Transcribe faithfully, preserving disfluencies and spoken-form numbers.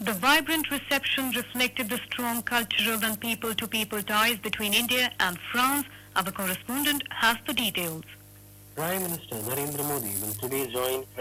The vibrant reception reflected the strong cultural and people-to-people ties between India and France. Our correspondent has the details. Prime Minister Narendra Modi will today join